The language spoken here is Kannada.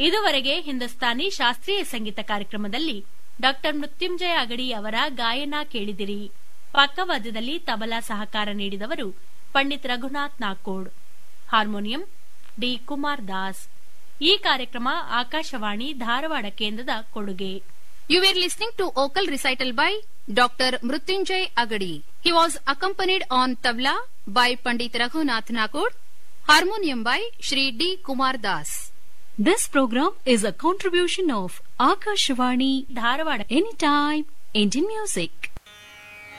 ಇದುವರೆಗೆ ಹಿಂದೂಸ್ತಾನಿ ಶಾಸ್ತ್ರೀಯ ಸಂಗೀತ ಕಾರ್ಯಕ್ರಮದಲ್ಲಿ ಡಾ ಮೃತ್ಯುಂಜಯ ಅಗಡಿ ಅವರ ಗಾಯನ ಕೇಳಿದಿರಿ. ಪಕ್ಕವಾದ್ಯದಲ್ಲಿ ತಬಲಾ ಸಹಕಾರ ನೀಡಿದವರು ಪಂಡಿತ್ ರಘುನಾಥ್ ನಾಕೋಡ್, ಹಾರ್ಮೋನಿಯಂ ಡಿ ಕುಮಾರ್ ದಾಸ್. ಈ ಕಾರ್ಯಕ್ರಮ ಆಕಾಶವಾಣಿ ಧಾರವಾಡ ಕೇಂದ್ರದ ಕೊಡುಗೆ. You were listening to vocal recital by Dr. Mrutyunjay Agadi. He was accompanied on tabla by Pandit Raghunath Nakod, harmonium by Shri D. Kumar Das. This program is a contribution of Akashvani Dharwad. Anytime Indian Music.